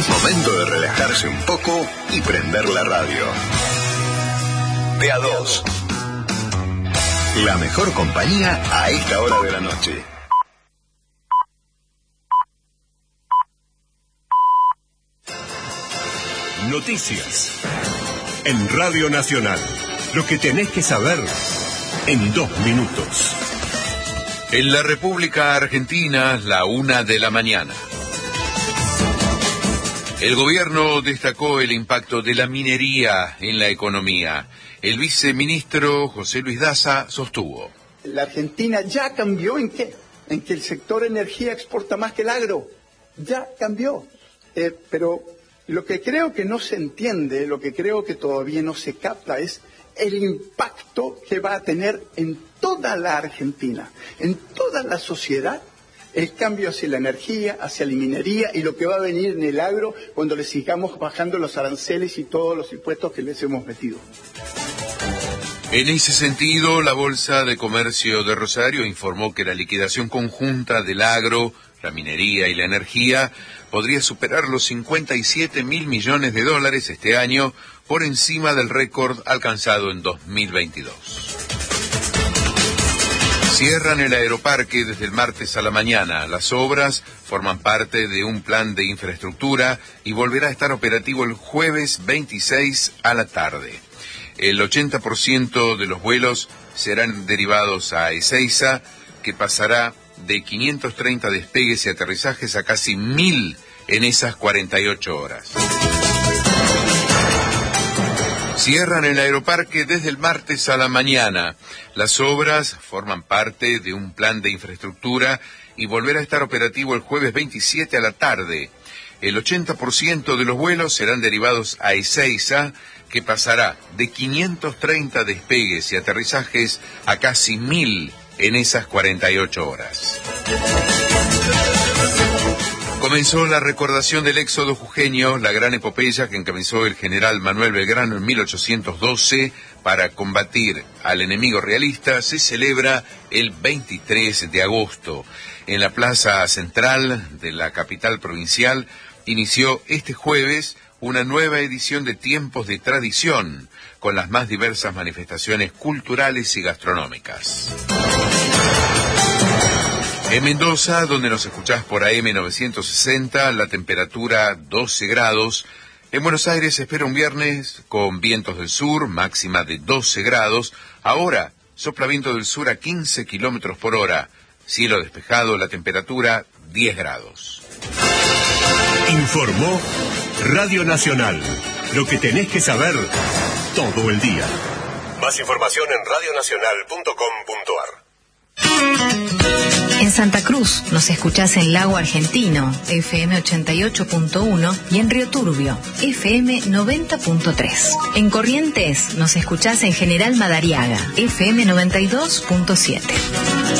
Es momento de relajarse un poco y prender la radio. De a dos. La mejor compañía a esta hora de la noche. Noticias. En Radio Nacional. Lo que tenés que saber en 2 minutos. En la República Argentina, la 1 de la mañana. El gobierno destacó el impacto de la minería en la economía. El viceministro José Luis Daza sostuvo. La Argentina ya cambió ¿en qué? En que el sector energía exporta más que el agro. Ya cambió. Pero lo que creo que no se entiende, lo que creo que todavía no se capta es el impacto que va a tener en toda la Argentina, en toda la sociedad, el cambio hacia la energía, hacia la minería y lo que va a venir en el agro cuando le sigamos bajando los aranceles y todos los impuestos que les hemos metido. En ese sentido, la Bolsa de Comercio de Rosario informó que la liquidación conjunta del agro, la minería y la energía podría superar los 57.000 millones de dólares este año, por encima del récord alcanzado en 2022. Cierran el aeroparque desde el martes a la mañana. Las obras forman parte de un plan de infraestructura y volverá a estar operativo el jueves 26 a la tarde. El 80% de los vuelos serán derivados a Ezeiza, que pasará de 530 despegues y aterrizajes a casi 1.000 en esas 48 horas. Cierran el aeroparque desde el martes a la mañana. Las obras forman parte de un plan de infraestructura y volverá a estar operativo el jueves 27 a la tarde. El 80% de los vuelos serán derivados a Ezeiza, que pasará de 530 despegues y aterrizajes a casi 1.000 en esas 48 horas. Comenzó la recordación del éxodo jujeño, la gran epopeya que encabezó el general Manuel Belgrano en 1812 para combatir al enemigo realista. Se celebra el 23 de agosto. En la plaza central de la capital provincial inició este jueves una nueva edición de Tiempos de Tradición, con las más diversas manifestaciones culturales y gastronómicas. En Mendoza, donde nos escuchás por AM 960, la temperatura 12 grados. En Buenos Aires se espera un viernes con vientos del sur, máxima de 12 grados. Ahora sopla viento del sur a 15 kilómetros por hora. Cielo despejado, la temperatura 10 grados. Informó Radio Nacional. Lo que tenés que saber todo el día. Más información en radionacional.com.ar. En Santa Cruz nos escuchás en Lago Argentino, FM 88.1, y en Río Turbio, FM 90.3. En Corrientes nos escuchás en General Madariaga, FM 92.7.